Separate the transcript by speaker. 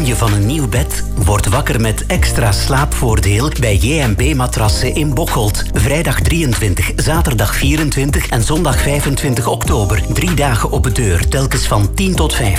Speaker 1: je van een nieuw bed? Word wakker met extra slaapvoordeel bij JMB Matrassen in Bocholt. Vrijdag 23, zaterdag 24 en zondag 25 oktober. 3 dagen op de deur, telkens van 10 tot 5.